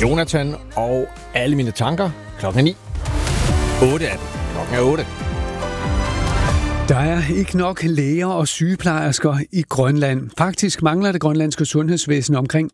Jonathan og alle mine tanker. Klokken er 9. 8 er det. Klokken er 8. Der er ikke nok læger og sygeplejersker i Grønland. Faktisk mangler det grønlandske sundhedsvæsen omkring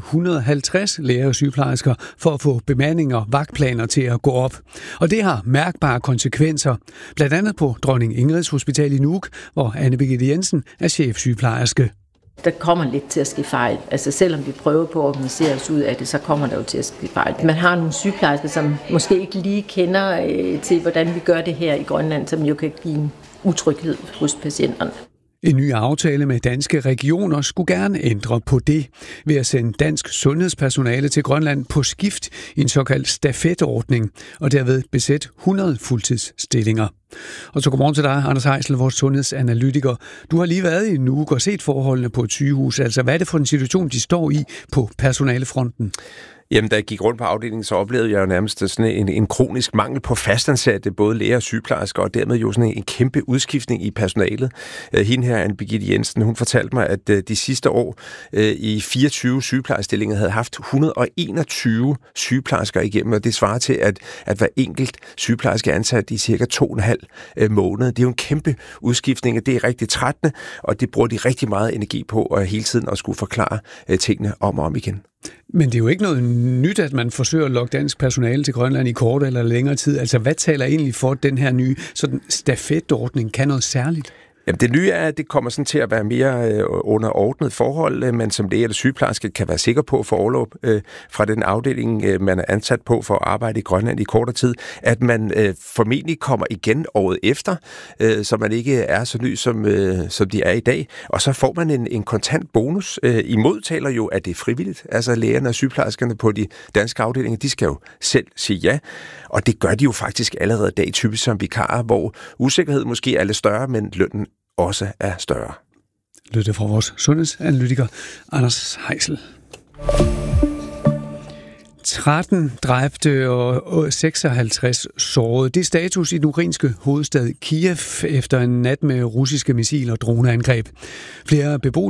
850 læger og sygeplejersker for at få bemanding og vagtplaner til at gå op. Og det har mærkbare konsekvenser. Blandt andet på Dronning Ingrids Hospital i Nuuk, hvor Anne Birgitte Jensen er chefsygeplejerske. Der kommer lidt til at ske fejl. Altså selvom vi prøver på at organisere os ud af det, så kommer der jo til at ske fejl. Man har nogle sygeplejersker, som måske ikke lige kender til, hvordan vi gør det her i Grønland, som jo kan give en utryghed hos patienterne. En ny aftale med danske regioner skulle gerne ændre på det ved at sende dansk sundhedspersonale til Grønland på skift i en såkaldt stafetordning og derved besætte 100 fuldtidsstillinger. Og så godmorgen til dig, Anders Heisel, vores sundhedsanalytiker. Du har lige været i Nuuk og set forholdene på et sygehus. Altså, hvad er det for en situation, de står i på personalefronten? Jamen, da jeg gik rundt på afdelingen, så oplevede jeg jo nærmest sådan en kronisk mangel på fastansatte, både læger og sygeplejersker, og dermed jo sådan en kæmpe udskiftning i personalet. Hende her, Anne Birgitte Jensen, hun fortalte mig, at de sidste år i 24 sygeplejerstillinger havde haft 121 sygeplejersker igennem, og det svarer til, at hver enkelt sygeplejerske er ansat i cirka 2,5 måneder. Det er jo en kæmpe udskiftning, og det er rigtig trættende, og det bruger de rigtig meget energi på, og hele tiden at skulle forklare tingene om og om igen. Men det er jo ikke noget nyt, at man forsøger at lokke dansk personale til Grønland i kort eller længere tid. Altså, hvad taler egentlig for, at den her nye sådan stafetordning kan noget særligt? Jamen, det nye er, at det kommer sådan til at være mere under ordnet forhold, men som læge eller sygeplejerske kan være sikker på at få orlov fra den afdeling, man er ansat på for at arbejde i Grønland i kortere tid, at man formentlig kommer igen året efter, så man ikke er så ny, som de er i dag. Og så får man en kontant bonus. Imod taler jo, at det er frivilligt. Altså lægerne og sygeplejerskerne på de danske afdelinger, de skal jo selv sige ja. Og det gør de jo faktisk allerede i dag, typisk som vikarer, hvor usikkerhed måske er lidt større, men lønnen også er større. Lytte fra vores sundhedsanalytiker, Anders Heisel. 13 dræbte og 56 sårede. Det er status i den ukrainske hovedstad Kiev efter en nat med russiske missil- og droneangreb. Flere beboere